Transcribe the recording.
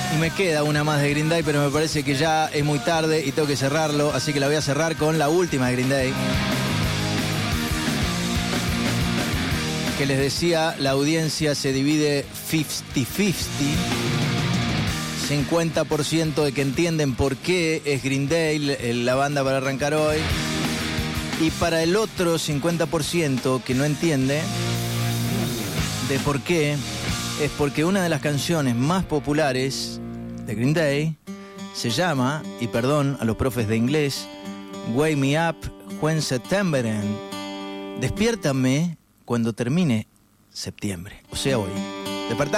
Y me queda una más de Green Day, pero me parece que ya es muy tarde y tengo que cerrarlo, así que la voy a cerrar con la última de Green Day. Que les decía, la audiencia se divide 50-50. 50% de que entienden por qué es Green Day la banda para arrancar hoy. Y para el otro 50% que no entiende de por qué, es porque una de las canciones más populares de Green Day se llama, y perdón a los profes de inglés, Wake Me Up When September Ends. Despiértame cuando termine septiembre, o sea hoy. Despertá.